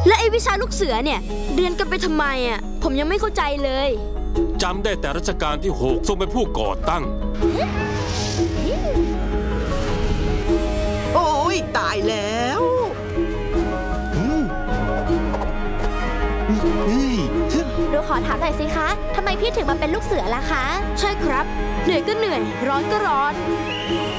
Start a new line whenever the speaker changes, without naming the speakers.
และไอ้วิชาลูกเสือเนี่ยเรียนกันไปทำไมอ่ะผมยังไม่เข้าใจเลย
จำได้แต่รัชกาลที่ 6ทรงเป็นผู้ก่อตั้ง
โอ้ยตายแล้ว
หนูขอถามหน่อยสิคะทำไมพี่ถึงมาเป็นลูกเสือล่ะคะ
ใช่ครับเหนื่อยก็เหนื่อยร้อนก็ร้อน